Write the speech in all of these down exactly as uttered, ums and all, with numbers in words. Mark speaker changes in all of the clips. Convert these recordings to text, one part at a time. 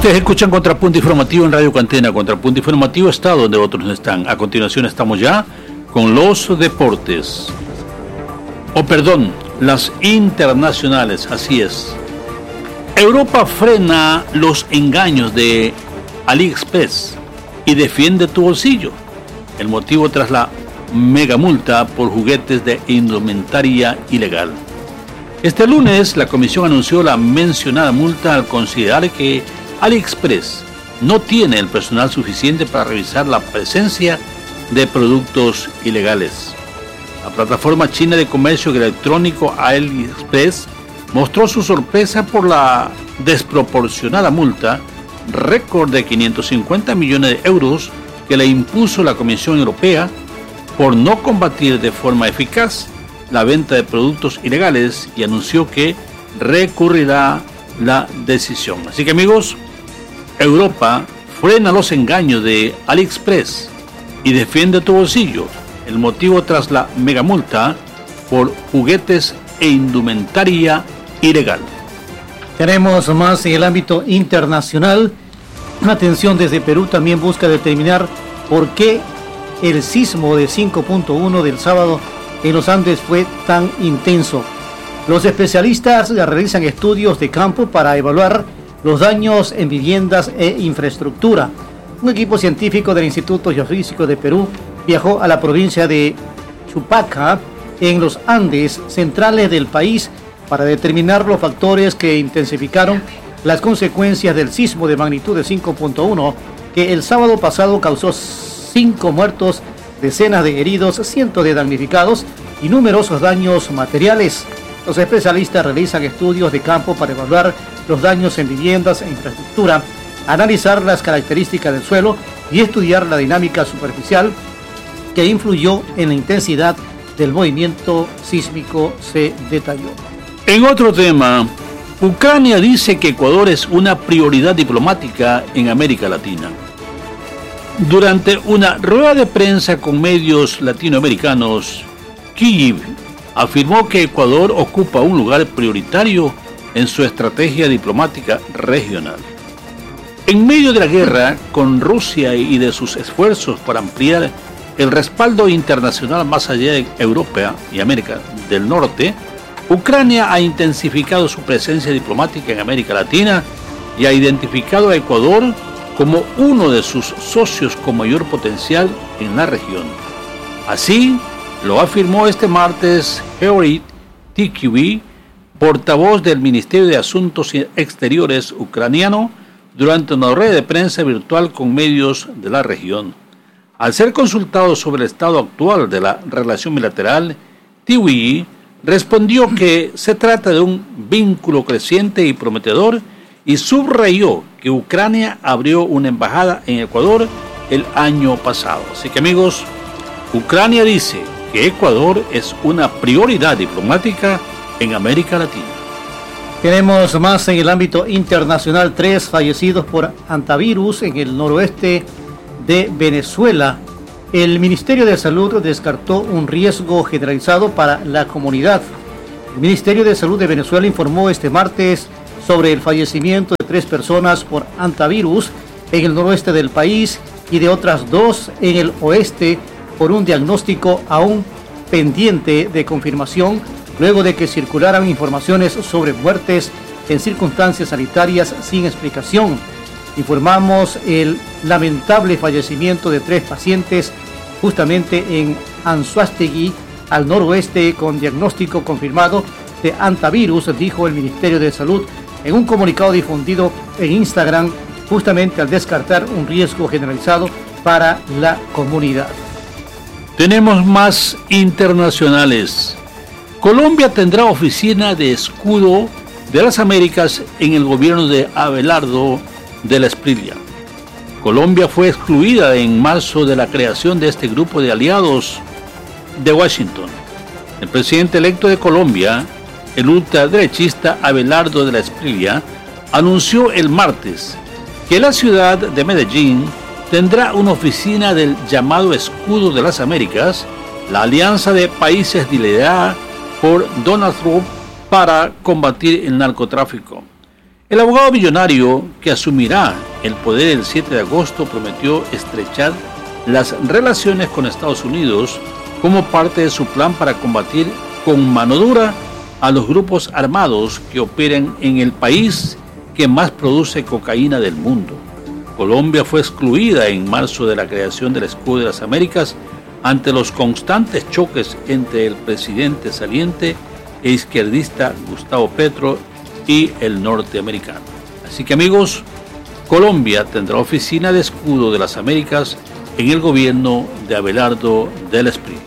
Speaker 1: Ustedes escuchan Contrapunto Informativo en Radio Cantena. Contrapunto Informativo está donde otros no están. A continuación estamos ya con los deportes. O oh, perdón, las internacionales, así es. Europa frena los engaños de AliExpress y defiende tu bolsillo. El motivo tras la mega multa por juguetes de indumentaria ilegal. Este lunes la comisión anunció la mencionada multa al considerar que AliExpress no tiene el personal suficiente para revisar la presencia de productos ilegales. La plataforma china de comercio electrónico AliExpress mostró su sorpresa por la desproporcionada multa, récord de quinientos cincuenta millones de euros que le impuso la Comisión Europea por no combatir de forma eficaz la venta de productos ilegales, y anunció que recurrirá la decisión. Así que, amigos, Europa frena los engaños de AliExpress y defiende tu bolsillo. El motivo tras la megamulta por juguetes e indumentaria ilegal.
Speaker 2: Tenemos más en el ámbito internacional. Atención, desde Perú también busca determinar por qué el sismo de cinco punto uno del sábado en los Andes fue tan intenso. Los especialistas realizan estudios de campo para evaluar los daños en viviendas e infraestructura. Un equipo científico del Instituto Geofísico de Perú viajó a la provincia de Chupaca, en los Andes centrales del país, para determinar los factores que intensificaron las consecuencias del sismo de magnitud de cinco punto uno que el sábado pasado causó cinco muertos, decenas de heridos, cientos de damnificados y numerosos daños materiales. Los especialistas realizan estudios de campo para evaluar los daños en viviendas e infraestructura, analizar las características del suelo y estudiar la dinámica superficial que influyó en la intensidad del movimiento sísmico, se detalló.
Speaker 1: En otro tema, Ucrania dice que Ecuador es una prioridad diplomática en América Latina. Durante una rueda de prensa con medios latinoamericanos, Kyiv afirmó que Ecuador ocupa un lugar prioritario en su estrategia diplomática regional. En medio de la guerra con Rusia y de sus esfuerzos para ampliar el respaldo internacional más allá de Europa y América del Norte, Ucrania ha intensificado su presencia diplomática en América Latina y ha identificado a Ecuador como uno de sus socios con mayor potencial en la región. Así lo afirmó este martes Georgy Tikhvil, portavoz del Ministerio de Asuntos Exteriores ucraniano, durante una rueda de prensa virtual con medios de la región. Al ser consultado sobre el estado actual de la relación bilateral, Tikhvil respondió que se trata de un vínculo creciente y prometedor, y subrayó que Ucrania abrió una embajada en Ecuador el año pasado. Así que, amigos, Ucrania dice que Ecuador es una prioridad diplomática en América Latina.
Speaker 2: Tenemos más en el ámbito internacional. Tres fallecidos por hantavirus en el noroeste de Venezuela. El Ministerio de Salud descartó un riesgo generalizado para la comunidad. El Ministerio de Salud de Venezuela informó este martes sobre el fallecimiento de tres personas por hantavirus en el noroeste del país y de otras dos en el oeste por un diagnóstico aún pendiente de confirmación, luego de que circularan informaciones sobre muertes en circunstancias sanitarias sin explicación. Informamos el lamentable fallecimiento de tres pacientes justamente en Anzoátegui, al noroeste, con diagnóstico confirmado de hantavirus, dijo el Ministerio de Salud en un comunicado difundido en Instagram, justamente al descartar un riesgo generalizado para la comunidad.
Speaker 1: Tenemos más internacionales. Colombia tendrá oficina de escudo de las Américas en el gobierno de Abelardo de la Espriella. Colombia fue excluida en marzo de la creación de este grupo de aliados de Washington. El presidente electo de Colombia, el ultraderechista Abelardo de la Espriella, anunció el martes que la ciudad de Medellín tendrá una oficina del llamado Escudo de las Américas, la alianza de países liderada por Donald Trump para combatir el narcotráfico. El abogado millonario que asumirá el poder el siete de agosto prometió estrechar las relaciones con Estados Unidos como parte de su plan para combatir con mano dura a los grupos armados que operan en el país que más produce cocaína del mundo. Colombia fue excluida en marzo de la creación del Escudo de las Américas ante los constantes choques entre el presidente saliente e izquierdista Gustavo Petro y el norteamericano. Así que amigos, Colombia tendrá oficina de Escudo de las Américas en el gobierno de Abelardo del Esprit.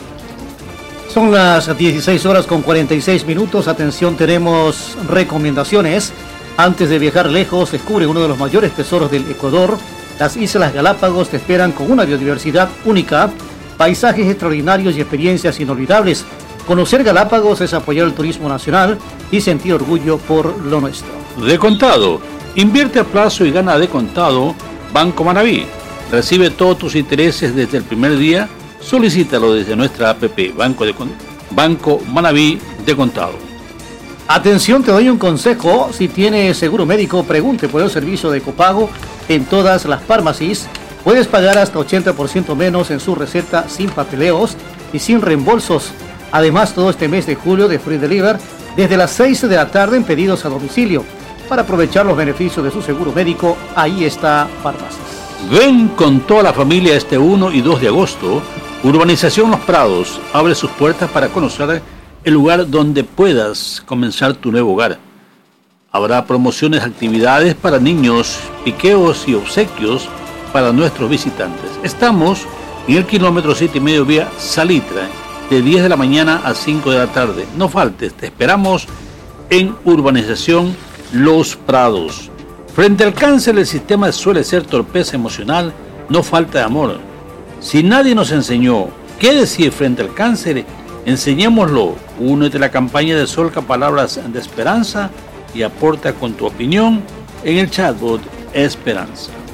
Speaker 2: Son las dieciséis horas con cuarenta y seis minutos. Atención, tenemos recomendaciones. Antes de viajar lejos, descubre uno de los mayores tesoros del Ecuador. Las Islas Galápagos te esperan con una biodiversidad única, paisajes extraordinarios y experiencias inolvidables. Conocer Galápagos es apoyar el turismo nacional y sentir orgullo por lo nuestro.
Speaker 1: De contado. Invierte a plazo y gana de contado Banco Manaví. Recibe todos tus intereses desde el primer día. Solicítalo desde nuestra app Banco, de, Banco Manaví de contado.
Speaker 2: Atención, te doy un consejo. Si tienes seguro médico, pregunte por el servicio de copago en todas las farmacias. Puedes pagar hasta ochenta por ciento menos en su receta sin papeleos y sin reembolsos. Además, todo este mes de julio de Free Deliver, desde las seis de la tarde en pedidos a domicilio. Para aprovechar los beneficios de su seguro médico, ahí está Farmacias.
Speaker 1: Ven con toda la familia este uno y dos de agosto. Urbanización Los Prados abre sus puertas para conocer el lugar donde puedas comenzar tu nuevo hogar. Habrá promociones, actividades para niños, piqueos y obsequios para nuestros visitantes. Estamos en el kilómetro siete y medio vía Salitre, de diez de la mañana a cinco de la tarde. No faltes, te esperamos en Urbanización Los Prados. Frente al cáncer, el sistema suele ser torpeza emocional, no falta de amor. Si nadie nos enseñó qué decir frente al cáncer, enseñémoslo. Únete a la campaña de Solca Palabras de Esperanza y aporta con tu opinión en el chatbot Esperanza.